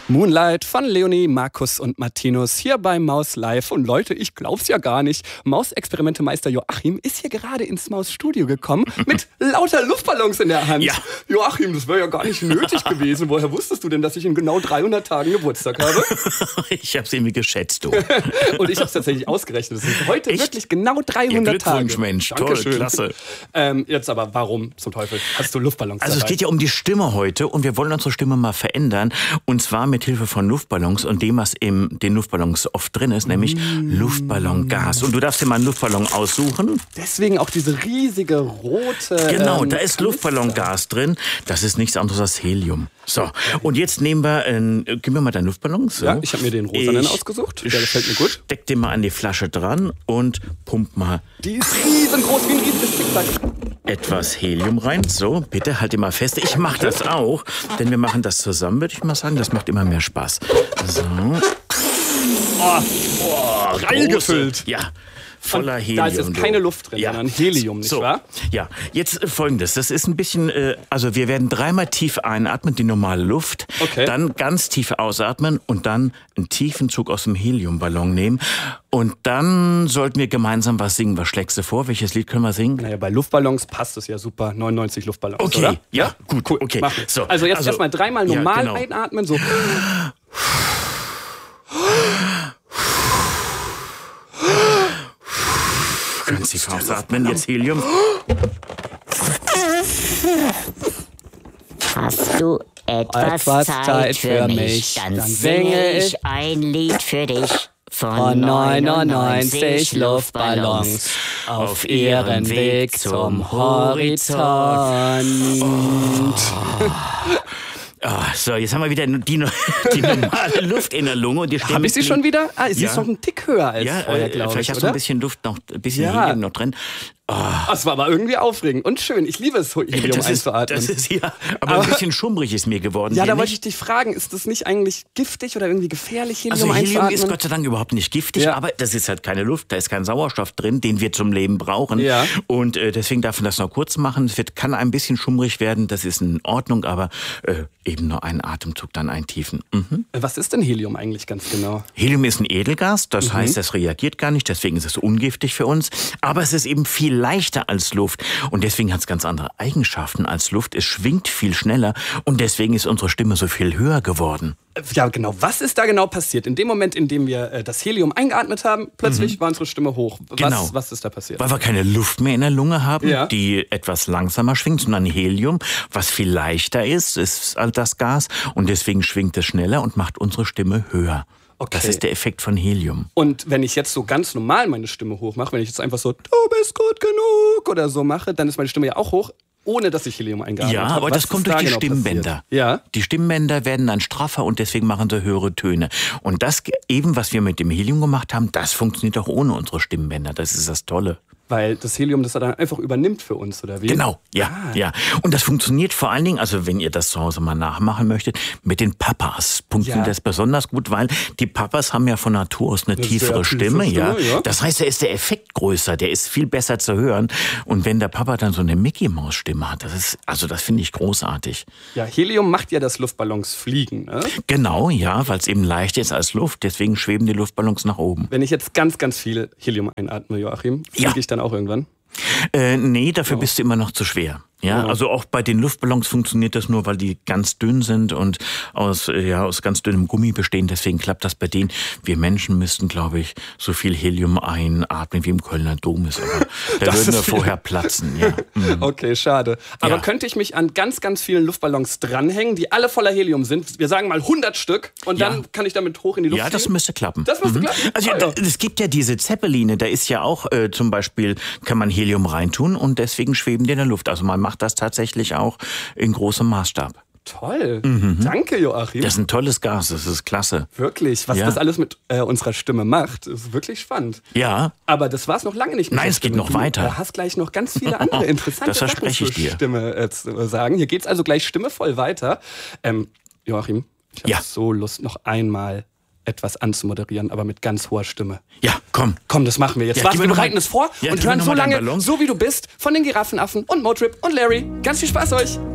Moonlight von Leonie, Markus und Martinus hier bei Maus Live. Und Leute, ich glaub's ja gar nicht. Mausexperimentemeister Joachim ist hier gerade ins Mausstudio gekommen mit lauter Luftballons in der Hand. Ja. Joachim, das wäre ja gar nicht nötig gewesen. Woher wusstest du denn, dass ich in genau 300 Tagen Geburtstag habe? Ich hab's irgendwie geschätzt, du. Und ich hab's tatsächlich ausgerechnet. Es sind heute wirklich genau 300 Tage. Glückwunsch, Mensch. Dankeschön. Toll, klasse. Jetzt aber, warum zum Teufel hast du Luftballons Also es dabei? geht ja um die Stimme heute und wir wollen unsere Stimme mal verändern. Und zwar mit Hilfe von Luftballons und dem, was in den Luftballons oft drin ist, nämlich Luftballongas. Und du darfst dir mal einen Luftballon aussuchen. Deswegen auch diese riesige rote... Genau, da ist Luftballongas drin. Das ist nichts anderes als Helium. So, und jetzt nehmen wir, gib mir mal deinen Luftballon. So. Ja, ich habe mir den rosanen ausgesucht. Der gefällt mir gut. Steck den mal an die Flasche dran und pump mal Die ist riesengroß wie ein riesiges Zickzack. etwas Helium rein. So, bitte halt mal fest. Ich mache das auch, denn wir machen das zusammen, würde ich mal sagen. Das macht immer mehr Spaß. So. Prall gefüllt. Ja. Voller Helium. Da ist jetzt keine Luft drin, sondern Helium, nicht wahr? Ja, jetzt Folgendes. Das ist ein bisschen, also wir werden dreimal tief einatmen, die normale Luft. Okay. Dann ganz tief ausatmen und dann einen tiefen Zug aus dem Heliumballon nehmen. Und dann sollten wir gemeinsam was singen. Was schlägst du vor? Welches Lied können wir singen? Naja, bei Luftballons passt es ja super. 99 Luftballons, Okay, oder? ja, gut, Cool, okay. mach. So, also jetzt erstmal dreimal normal genau. einatmen, so. Ganz tief ausatmen, jetzt Helium. Hast du etwas Zeit für mich, dann singe ich ein Lied für dich. Von 99 Luftballons auf ihrem Weg zum Horizont. So, jetzt haben wir wieder die normale Luft in der Lunge. Und die Stimme Habe ich sie schon wieder? Sie Ja. ist noch ein Tick höher als vorher, glaube vielleicht ich, hast du oder? ein bisschen Luft noch, ein bisschen Ja. Helium noch drin. Das war aber irgendwie aufregend und schön. Ich liebe es, Helium einzuatmen. Das ist ja, aber ein bisschen schummrig ist mir geworden. Ja, hier da wollte ich nicht? dich fragen, ist das nicht eigentlich giftig oder irgendwie gefährlich, Helium Also Helium einzuatmen? ist Gott sei Dank überhaupt nicht giftig, Ja. aber das ist halt keine Luft, da ist kein Sauerstoff drin, den wir zum Leben brauchen. Ja. Und deswegen darf man das noch kurz machen. Es kann ein bisschen schummrig werden, das ist in Ordnung, aber eben nur einen Atemzug, dann einen tiefen. Mhm. Was ist denn Helium eigentlich ganz genau? Helium ist ein Edelgas, das heißt, es reagiert gar nicht, deswegen ist es ungiftig für uns. Aber es ist eben viel leichter als Luft und deswegen hat es ganz andere Eigenschaften als Luft. Es schwingt viel schneller und deswegen ist unsere Stimme so viel höher geworden. Ja, genau. Was ist da genau passiert? In dem Moment, in dem wir das Helium eingeatmet haben, plötzlich war unsere Stimme hoch. Genau. Was ist da passiert? Weil wir keine Luft mehr in der Lunge haben, Ja. die etwas langsamer schwingt, sondern Helium, was viel leichter ist halt das Gas und deswegen schwingt es schneller und macht unsere Stimme höher. Okay. Das ist der Effekt von Helium. Und wenn ich jetzt so ganz normal meine Stimme hochmache, wenn ich jetzt einfach so, du bist gut genug oder so mache, dann ist meine Stimme ja auch hoch, ohne dass ich Helium eingeatmet habe. Ja, aber Was das kommt ist durch da die genau Stimmbänder. passiert? Ja. Die Stimmbänder werden dann straffer und deswegen machen sie höhere Töne. Und das eben, was wir mit dem Helium gemacht haben, das funktioniert auch ohne unsere Stimmbänder. Das ist das Tolle. Weil das Helium das dann einfach übernimmt für uns, oder wie? Genau, ja, ja. Und das funktioniert vor allen Dingen, also wenn ihr das zu Hause mal nachmachen möchtet, mit den Papas funktioniert Ja. das besonders gut, weil die Papas haben ja von Natur aus eine tiefere tiefe Stimme, Stimme, ja. Das heißt, da ist der Effekt größer, der ist viel besser zu hören. Und wenn der Papa dann so eine Mickey-Maus-Stimme hat, das finde ich großartig. Ja, Helium macht ja, dass Luftballons fliegen, ne? Genau, ja, weil es eben leichter ist als Luft, deswegen schweben die Luftballons nach oben. Wenn ich jetzt ganz, ganz viel Helium einatme, Joachim, fliege Ja. ich dann auch irgendwann? Nee, dafür bist du immer noch zu schwer. Ja, also auch bei den Luftballons funktioniert das nur, weil die ganz dünn sind und aus ganz dünnem Gummi bestehen. Deswegen klappt das bei denen. Wir Menschen müssten, glaube ich, so viel Helium einatmen, wie im Kölner Dom ist. Aber da Das würden wir ist viel. vorher platzen. Ja. Mhm. Okay, schade. Aber Ja. könnte ich mich an ganz, ganz vielen Luftballons dranhängen, die alle voller Helium sind? Wir sagen mal 100 Stück und Ja. dann kann ich damit hoch in die Luft Ja, das fliegen? müsste klappen. Das müsste klappen? Also Ah, ja. es gibt ja diese Zeppeline, da ist ja auch zum Beispiel, kann man Helium reintun und deswegen schweben die in der Luft. Also man macht das tatsächlich auch in großem Maßstab. Toll. Danke, Joachim. Das ist ein tolles Gas, das ist klasse. Wirklich, was Ja. das alles mit unserer Stimme macht, ist wirklich spannend. Ja, Aber das war es noch lange nicht mit Nein, der es geht Stimme. noch weiter. Du hast gleich noch ganz viele andere interessante Das verspreche Sachen ich zur dir. Stimme zu sagen. Hier geht's also gleich stimmevoll weiter. Joachim, ich habe Ja. so Lust, noch einmal etwas anzumoderieren, aber mit ganz hoher Stimme. ja, komm. Komm, das machen wir jetzt. Ja, Warte, gib wir mir noch bereiten mal- es vor Ja, und gib mir hören noch so mal deinen lange, Ballon. so wie du bist, von den Giraffenaffen und Motrip und Larry. Ganz viel Spaß euch!